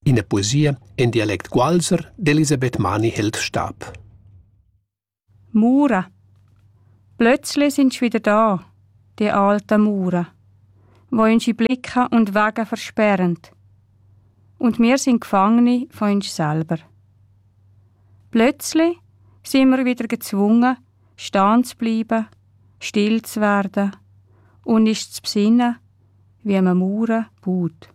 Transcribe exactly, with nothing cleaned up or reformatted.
In der Poesie in Dialekt Gualser d'Elisabeth Mani hält Stab. Mauern. Plötzlich sind sie wieder da, die alten Mauern, wo unsere Blicke und Wege versperren. Und wir sind Gefangene von uns selber. Plötzlich sind wir wieder gezwungen, stehen zu bleiben, still zu werden und uns zu besinnen, wie man Mauern baut.